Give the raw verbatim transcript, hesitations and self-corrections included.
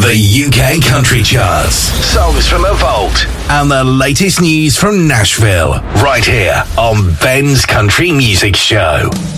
The U K country charts, songs from the vault, and the latest news from Nashville, right here on Ben's Country Music Show.